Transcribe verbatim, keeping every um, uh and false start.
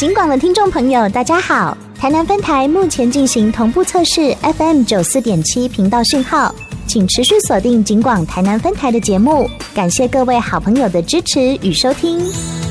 警广的听众朋友大家好，台南分台目前进行同步测试 F M 九四点七 频道讯号，请持续锁定警广台南分台的节目，感谢各位好朋友的支持与收听。